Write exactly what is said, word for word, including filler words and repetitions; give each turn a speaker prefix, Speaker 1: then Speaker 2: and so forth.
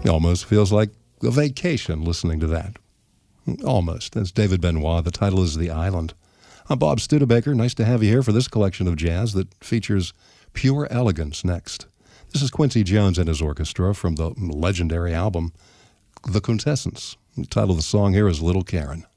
Speaker 1: Almost feels like a vacation listening to that. Almost. That's David Benoit. The title is The Island. I'm Bob Studebaker. Nice to have you here for this collection of jazz that features pure elegance next. This is Quincy Jones and his orchestra from the legendary album The Quintessence. The title of the song here is Little Karen.